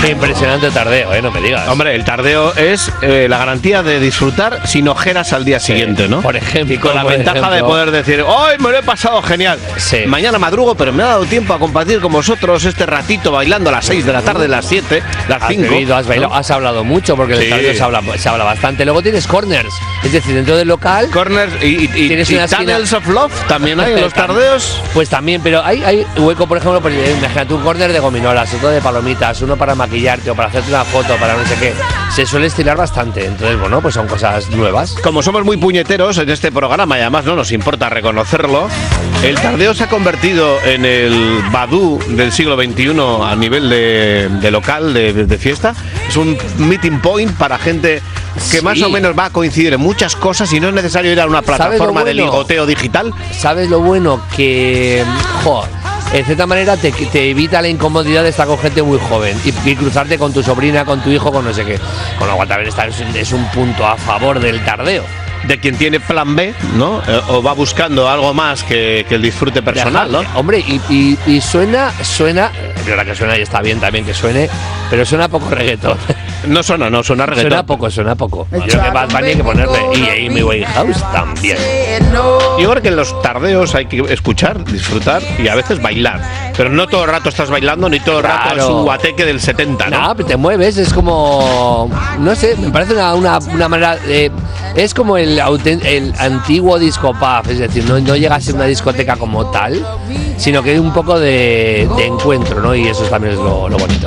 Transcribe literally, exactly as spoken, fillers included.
Qué impresionante tardeo, ¿eh? No me digas. Hombre, el tardeo es eh, la garantía de disfrutar sin ojeras al día siguiente, ¿no? Por ejemplo. Y con la por ventaja ejemplo, de poder decir, ¡hoy me lo he pasado genial! Sí. Mañana madrugo, pero me ha dado tiempo a compartir con vosotros este ratito bailando a las seis de la tarde, las siete, las Has cinco. bebido, has bailado, ¿no? has hablado mucho porque Sí. el tardeo se habla, se habla bastante. Luego tienes corners, es decir, dentro del local. Corners y, y, y, Tienes y una esquina- Tunnels of Love también hay en los tardeos. Pues también, pero hay, hay hueco, por ejemplo, pues, imagínate un corner de gominolas, otro de palomitas, uno para maquillarte o para hacerte una foto, para no sé qué. Se suele estirar bastante, entonces, bueno, pues son cosas nuevas. Como somos muy puñeteros en este programa y además no nos importa reconocerlo, el tardeo se ha convertido en el Badoo del siglo veintiuno a nivel de, de local, de, de fiesta. Es un meeting point para gente que Sí. más o menos va a coincidir en muchas cosas y no es necesario ir a una ¿Sabes lo plataforma de bueno? ligoteo digital. ¿Sabes lo bueno? Que, jo, en cierta manera te, te evita la incomodidad de estar con gente muy joven y, y cruzarte con tu sobrina, con tu hijo, con no sé qué. Con lo cual también está, es, es un punto a favor del tardeo. De quien tiene plan B, ¿no? Eh, o va buscando algo más que, que el disfrute personal, ¿no? Dejar- Hombre, y, y, y suena, suena, es verdad que suena y está bien también que suene, pero suena poco reggaetón. No suena, no suena reggaetón. Suena poco, suena poco. Yo creo que Bad Bunny hay que ponerle, y Amy Winehouse también. Yo creo que en los tardeos hay que escuchar, disfrutar y a veces bailar. Pero no todo el rato estás bailando, ni todo el rato Claro. es un guateque del setenta, ¿no? No, pero te mueves, es como, no sé, me parece una, una, una manera, eh, es como el, auten- el antiguo disco pub, es decir, no, no llega a ser una discoteca como tal, sino que hay un poco de, de encuentro, ¿no? Y eso también es lo, lo bonito.